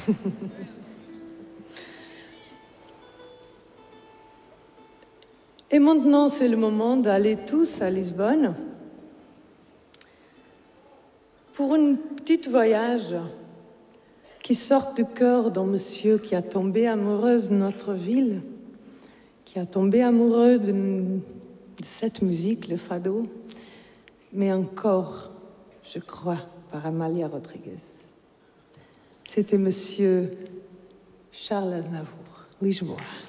Et maintenant, c'est le moment d'aller tous à Lisbonne pour un petit voyage qui sort du cœur d'un monsieur qui a tombé amoureux de notre ville, qui a tombé amoureux de cette musique, le fado, mais encore, je crois, par Amalia Rodriguez. C'était monsieur Charles Aznavour, Lisboa.